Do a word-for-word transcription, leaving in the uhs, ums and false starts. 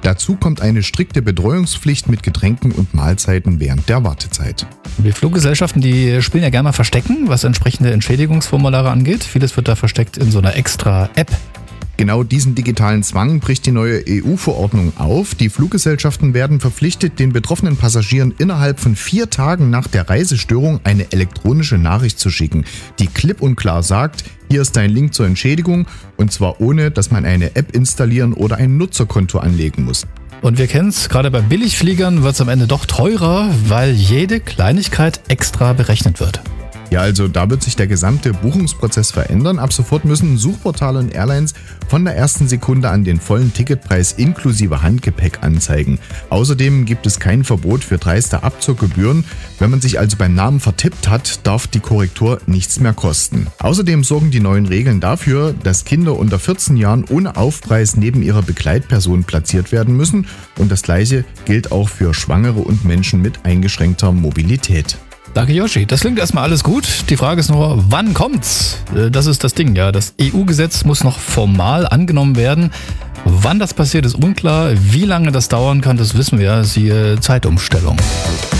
Dazu kommt eine strikte Betreuungspflicht mit Getränken und Mahlzeiten während der Wartezeit. Die Fluggesellschaften, die spielen ja gerne mal Verstecken, was entsprechende Entschädigungsformulare angeht. Vieles wird da versteckt in so einer extra App. Genau diesen digitalen Zwang bricht die neue E U-Verordnung auf. Die Fluggesellschaften werden verpflichtet, den betroffenen Passagieren innerhalb von vier Tagen nach der Reisestörung eine elektronische Nachricht zu schicken, die klipp und klar sagt, hier ist dein Link zur Entschädigung, und zwar ohne, dass man eine App installieren oder ein Nutzerkonto anlegen muss. Und wir kennen es, gerade bei Billigfliegern wird es am Ende doch teurer, weil jede Kleinigkeit extra berechnet wird. Ja, also da wird sich der gesamte Buchungsprozess verändern. Ab sofort müssen Suchportale und Airlines von der ersten Sekunde an den vollen Ticketpreis inklusive Handgepäck anzeigen. Außerdem gibt es kein Verbot für dreiste Abzuggebühren. Wenn man sich also beim Namen vertippt hat, darf die Korrektur nichts mehr kosten. Außerdem sorgen die neuen Regeln dafür, dass Kinder unter vierzehn Jahren ohne Aufpreis neben ihrer Begleitperson platziert werden müssen. Und das Gleiche gilt auch für Schwangere und Menschen mit eingeschränkter Mobilität. Danke, Yoshi. Das klingt erstmal alles gut. Die Frage ist nur, wann kommt's? Das ist das Ding, ja. Das E U-Gesetz muss noch formal angenommen werden. Wann das passiert, ist unklar. Wie lange das dauern kann, das wissen wir. Siehe Zeitumstellung.